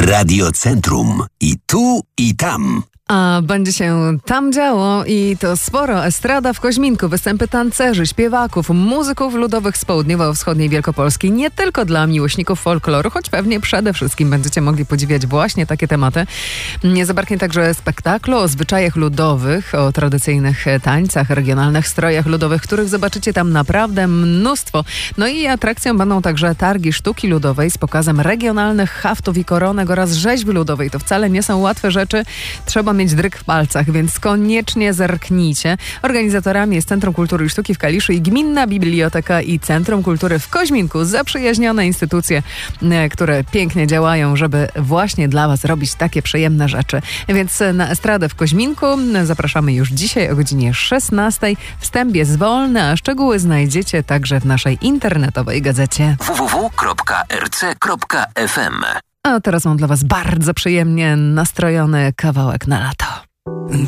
Radio Centrum. I tu, i tam. A będzie się tam działo i to sporo. Estrada w Koźminku, występy tancerzy, śpiewaków, muzyków ludowych z południowo-wschodniej Wielkopolski. Nie tylko dla miłośników folkloru, choć pewnie przede wszystkim będziecie mogli podziwiać właśnie takie tematy. Nie zabraknie także spektaklu o zwyczajach ludowych, o tradycyjnych tańcach, regionalnych strojach ludowych, których zobaczycie tam naprawdę mnóstwo. No i atrakcją będą także targi sztuki ludowej z pokazem regionalnych haftów i koronek oraz rzeźby ludowej. To wcale nie są łatwe rzeczy. Trzeba mieć dryg w palcach, więc koniecznie zerknijcie. Organizatorami jest Centrum Kultury i Sztuki w Kaliszu i Gminna Biblioteka i Centrum Kultury w Koźminku. Zaprzyjaźnione instytucje, które pięknie działają, żeby właśnie dla Was robić takie przyjemne rzeczy. Więc na Estradę w Koźminku zapraszamy już dzisiaj o godzinie 16. Wstęp jest wolny, a szczegóły znajdziecie także w naszej internetowej gazecie www.rc.fm. A teraz mam dla Was bardzo przyjemnie nastrojony kawałek na lato.